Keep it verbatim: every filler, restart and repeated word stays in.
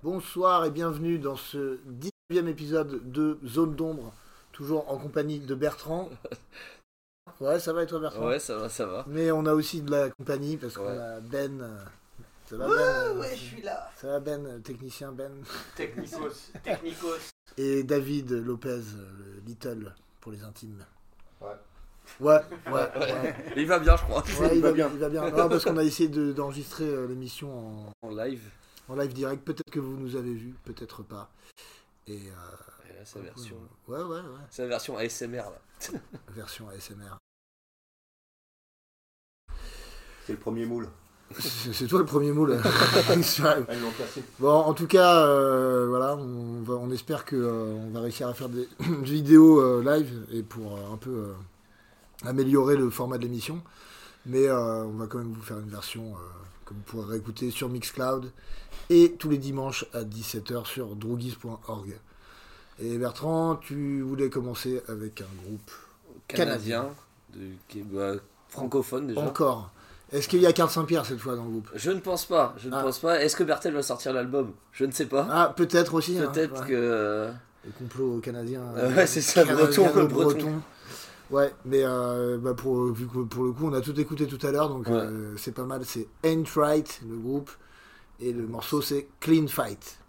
Bonsoir et bienvenue dans ce dix-neuvième épisode de Zone d'ombre, toujours en compagnie de Bertrand. Ouais, ça va et toi Bertrand? Ouais, ça va, ça va. Mais on a aussi de la compagnie parce Ouais. qu'on a Ben. euh, Ça va Ouais, Ben? ouais, je suis là. Ça va Ben, euh, technicien Ben. Technicos. Technicos. Et David Lopez, euh, le Little pour les intimes. Ouais. Ouais, ouais, ouais. Il va bien, je crois. Ouais, il va bien, il va bien. Non, parce qu'on a essayé de- d'enregistrer euh, l'émission en, En live. en live direct. Peut-être que vous nous avez vus, peut-être pas. Et, euh, Et là, c'est la version, ouais, ouais, ouais. c'est la version A S M R là. Version A S M R. C'est le premier moule. C'est c'est toi le premier mot là. Elles l'ont cassé. Bon, en tout cas, euh, voilà, on, va, on espère que euh, on va réussir à faire des vidéos euh, live et pour euh, un peu euh, améliorer le format de l'émission. Mais euh, on va quand même vous faire une version euh, que vous pourrez réécouter sur Mixcloud et tous les dimanches à dix-sept heures sur drougis point org. Et Bertrand, tu voulais commencer avec un groupe Canadien, de, qui est bah, francophone déjà. encore. Est-ce qu'il y a Carl Saint-Pierre cette fois dans le groupe? Je ne pense pas, je ne Ah. pense pas. Est-ce que Bertel va sortir l'album? Je ne sais pas. Ah, peut-être aussi. hein, Peut-être ouais. que. euh, Le complot canadien. Ah ouais, c'est ça, breton, breton, breton. Ouais, mais euh, bah pour, vu que pour le coup, on a tout écouté tout à l'heure, donc Ouais. euh, c'est pas mal. C'est Ain't Right, le groupe, et le morceau c'est Clean Fight.